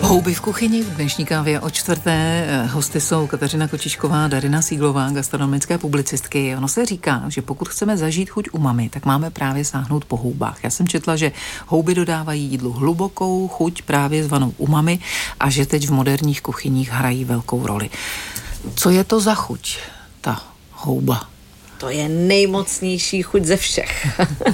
Houby v kuchyni v dnešní kávě o čtvrté. Hosty jsou Kateřina Kočičková, Darina Síglová, gastronomické publicistky. Ono se říká, že pokud chceme zažít chuť umami, tak máme právě sáhnout po houbách. Já jsem četla, že houby dodávají jídlu hlubokou chuť, právě zvanou umami, a že teď v moderních kuchyních hrají velkou roli. Co je to za chuť, ta houba? To je nejmocnější chuť ze všech.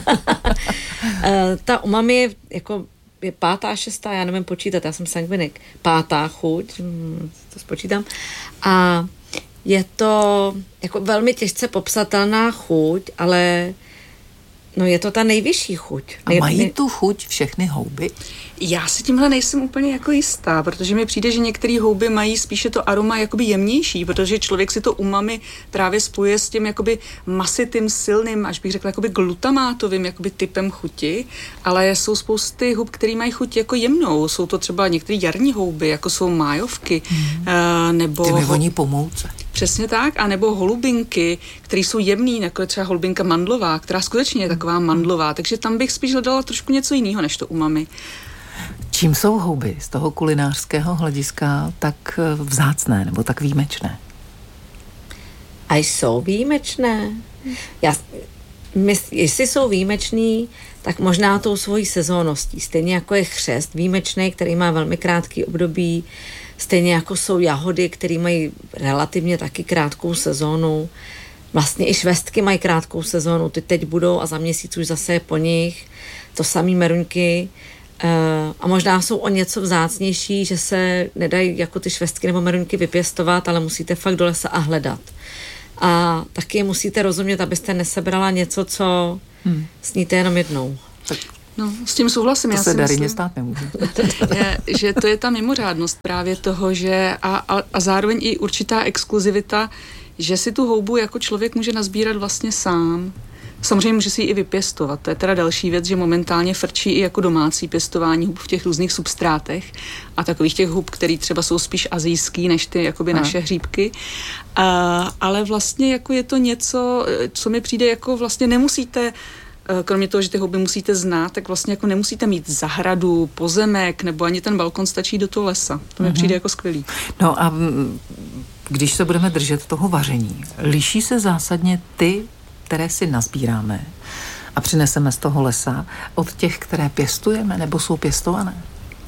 Ta umami je pátá, šestá, já nevím počítat, já jsem sangvinik. Pátá chuť, to spočítám. A je to jako velmi těžce popsatelná chuť, ale no je to ta nejvyšší chuť. A mají tu chuť všechny houby? Já si tímhle nejsem úplně jako jistá, protože mi přijde, že některé houby mají spíše to aroma jakoby jemnější, protože člověk si to umami právě spojuje s tím jakoby masitým, silným, až bych řekla jakoby glutamátovým jakoby typem chuti, ale jsou spousty hub, které mají chuť jako jemnou. Jsou to třeba některé jarní houby, jako jsou májovky, nebo... Ty mi voní po mouce. Přesně tak, a nebo holubinky, které jsou jemný, jako je třeba holubinka mandlová, která skutečně je taková mandlová, takže tam bych spíš hledala trošku něco jiného než to umami. Čím jsou houby z toho kulinářského hlediska tak vzácné nebo tak výjimečné? A jsou výjimečné. Jestli jsou výjimečný, tak možná tou svojí sezónností. Stejně jako je chřest výjimečný, který má velmi krátký období, stejně jako jsou jahody, které mají relativně taky krátkou sezónu. Vlastně i švestky mají krátkou sezónu, ty teď budou a za měsíc už zase je po nich. To samý meruňky. A možná jsou o něco vzácnější, že se nedají jako ty švestky nebo meruňky vypěstovat, ale musíte fakt do lesa a hledat. A taky musíte rozumět, abyste nesebrala něco, co sníte jenom jednou. No, s tím souhlasím. To se Darině stát nemůže. Že to je ta mimořádnost právě toho, že a zároveň i určitá exkluzivita, že si tu houbu jako člověk může nazbírat vlastně sám. Samozřejmě může si ji i vypěstovat. To je teda další věc, že momentálně frčí i jako domácí pěstování hub v těch různých substrátech a takových těch hub, které třeba jsou spíš asijský než ty jakoby naše hříbky. Ale vlastně jako je to něco, co mi přijde jako vlastně nemusíte, kromě toho, že ty houby musíte znát, tak vlastně jako nemusíte mít zahradu, pozemek nebo ani ten balkon, stačí do toho lesa. To mi přijde jako skvělý. No a když se budeme držet toho vaření, liší se zásadně ty, které si nazbíráme a přineseme z toho lesa, od těch, které pěstujeme nebo jsou pěstované?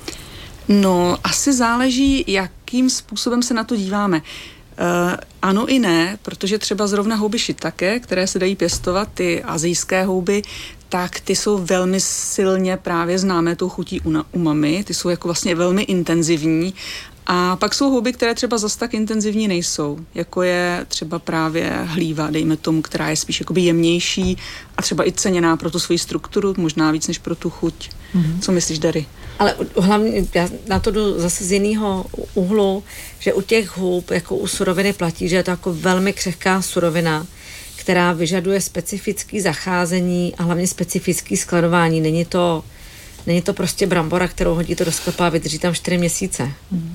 No, asi záleží, jakým způsobem se na to díváme. Ano i ne, protože třeba zrovna houby shiitake, které se dají pěstovat, ty asijské houby, tak ty jsou velmi silně právě známé tou chutí umami, ty jsou jako vlastně velmi intenzivní. A pak jsou houby, které třeba zas tak intenzivní nejsou, jako je třeba právě hlíva, dejme tomu, která je spíš jakoby jemnější a třeba i ceněná pro tu svoji strukturu, možná víc než pro tu chuť. Co myslíš, Dary? Ale hlavně já na to jdu zase z jiného úhlu, že u těch hub, jako u suroviny platí, že je to jako velmi křehká surovina, která vyžaduje specifické zacházení a hlavně specifické skladování. Není to prostě brambora, kterou hodíte do sklepa a vydrží tam 4 měsíce.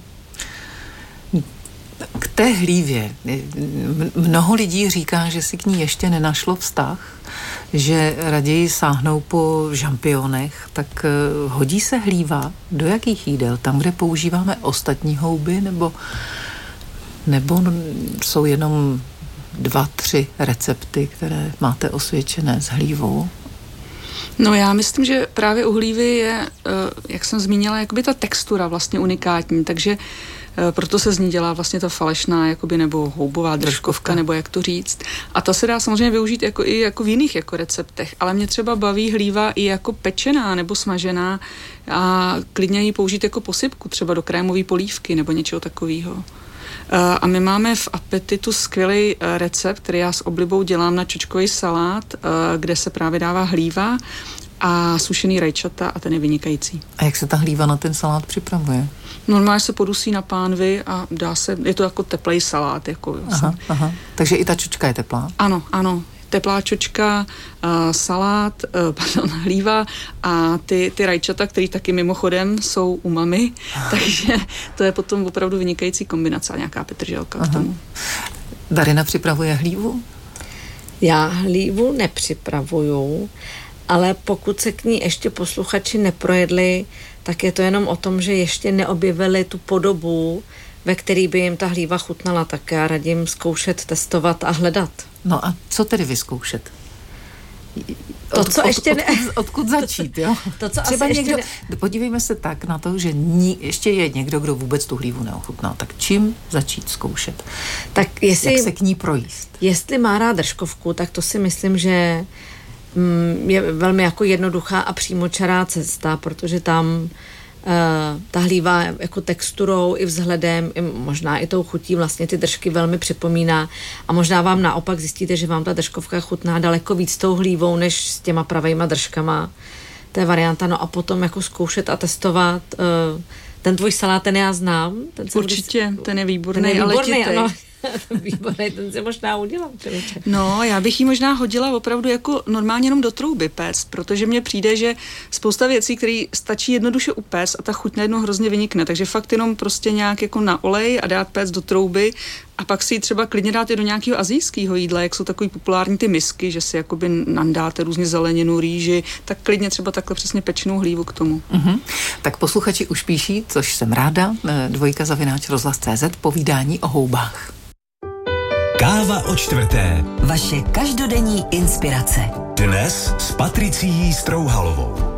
K té hlívě mnoho lidí říká, že si k ní ještě nenašlo vztah, že raději sáhnou po žampionech, tak hodí se hlíva do jakých jídel? Tam, kde používáme ostatní houby, nebo jsou jenom 2-3 recepty, které máte osvědčené s hlívou? No já myslím, že právě u hlívy je, jak jsem zmínila, jakoby ta textura vlastně unikátní, takže proto se z ní dělá vlastně ta falešná, jakoby, nebo houbová držkovka, nebo jak to říct. A ta se dá samozřejmě využít i jako v jiných jako receptech, ale mě třeba baví hlíva i jako pečená nebo smažená a klidně ji použít jako posypku, třeba do krémové polívky nebo něčeho takového. A my máme v Apetitu skvělý recept, který já s oblibou dělám na čočkový salát, kde se právě dává hlíva a sušený rajčata a ten je vynikající. A jak se ta hlíva na ten salát připravuje? Normálně se podusí na pánvi a dá se, je to jako teplej salát. Jako, aha. Takže i ta čočka je teplá? Ano. Teplá čočka, salát, hlíva a ty rajčata, které taky mimochodem jsou umami, takže to je potom opravdu vynikající kombinace a nějaká petrželka k tomu. Darina připravuje hlívu? Já hlívu nepřipravuju, ale pokud se k ní ještě posluchači neprojedli, tak je to jenom o tom, že ještě neobjevili tu podobu, ve který by jim ta hlíva chutnala, tak já radím zkoušet, testovat a hledat. No a co tedy vyzkoušet? Odkud začít, jo? To, co třeba asi někdo, podívejme se tak na to, že ještě je někdo, kdo vůbec tu hlívu neochutnal. Tak čím začít zkoušet? Tak jak se k ní projíst? Jestli má rád držkovku, tak to si myslím, že je velmi jako jednoduchá a přímočará cesta, protože tam ta hlíva jako texturou i vzhledem, možná i tou chutí vlastně ty držky velmi připomíná a možná vám naopak zjistíte, že vám ta držkovka chutná daleko víc tou hlívou, než s těma pravejma držkama. To je varianta, no a potom jako zkoušet a testovat. Ten tvůj salát, ten já znám. Určitě, ten je výborný, ale letitej. Výborný, ten si možná udělám, člověče. No, já bych ji možná hodila opravdu jako normálně jenom do trouby péct, protože mně přijde, že spousta věcí, které stačí jednoduše upéct a ta chuť najednou hrozně vynikne, takže fakt jenom prostě nějak jako na olej a dát péct do trouby a pak si ji třeba klidně dát i do nějakého asijského jídla, jak jsou takový populární ty misky, že si jakoby nandáte různě zeleninu, rýži, tak klidně třeba takhle přesně pečenou hlívu k tomu. Tak posluchači už píší, což jsem ráda, 2@rozhlas.cz, povídání o houbách. Káva o čtvrté. Vaše každodenní inspirace. Dnes s Patricií Strouhalovou.